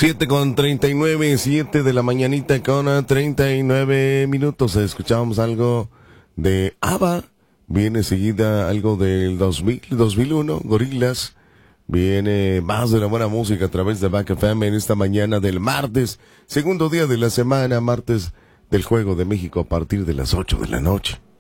7:39, 7 de la mañanita con 39 minutos. Escuchábamos algo de ABBA. Viene seguida algo del 2001, Gorillaz. Viene más de la buena música a través de Back FM en esta mañana del martes, segundo día de la semana, martes del Juego de México a partir de las 8 de la noche.